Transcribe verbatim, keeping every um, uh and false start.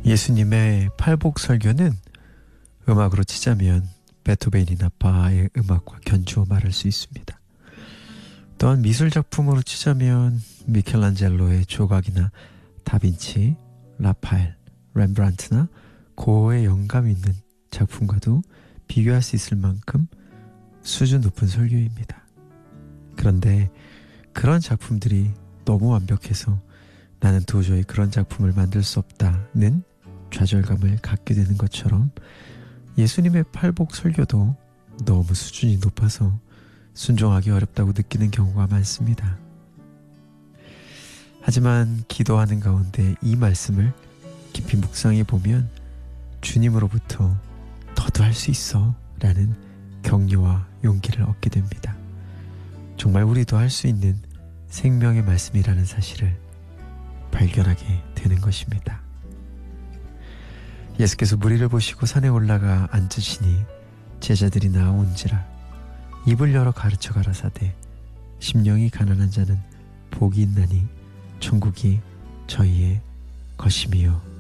예수님의 팔복 설교는 음악으로 치자면 베토벤이나 바하의 음악과 견주어 말할 수 있습니다. 또한 미술 작품으로 치자면 미켈란젤로의 조각이나 다빈치, 라파엘, 렘브란트나 고어의 영감 있는 작품과도 비교할 수 있을 만큼 수준 높은 설교입니다. 그런데 그런 작품들이 너무 완벽해서 나는 도저히 그런 작품을 만들 수 없다는 좌절감을 갖게 되는 것처럼 예수님의 팔복 설교도 너무 수준이 높아서 순종하기 어렵다고 느끼는 경우가 많습니다. 하지만 기도하는 가운데 이 말씀을 깊이 묵상해 보면 주님으로부터 너도 할 수 있어 라는 격려와 용기를 얻게 됩니다. 정말 우리도 할 수 있는 생명의 말씀이라는 사실을 발견하게 되는 것입니다. 예수께서 무리를 보시고 산에 올라가 앉으시니 제자들이 나온지라 입을 열어 가르쳐 가라사대 심령이 가난한 자는 복이 있나니 천국이 저희의 것임이요